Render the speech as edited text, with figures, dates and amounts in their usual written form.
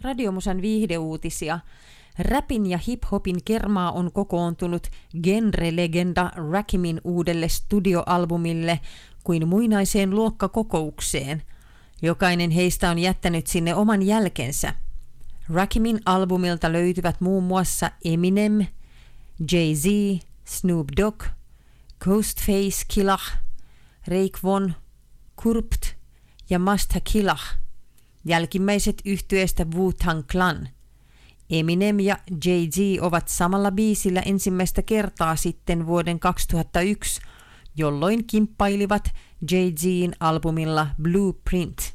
Radiomusan viihdeuutisia. Räpin ja hip-hopin kermaa on kokoontunut genre-legenda Rakimin uudelle studioalbumille kuin muinaiseen luokkakokoukseen. Jokainen heistä on jättänyt sinne oman jälkensä. Rakimin albumilta löytyvät muun muassa Eminem, Jay-Z, Snoop Dogg, Ghostface Killah, Raekwon, Kurpt ja Masta Killah. Jälkimmäiset yhtyeestä Wu-Tang Clan. Eminem ja Jay-Z ovat samalla biisillä ensimmäistä kertaa sitten vuoden 2001, jolloin kimppailivat Jay-Z:n albumilla Blueprint.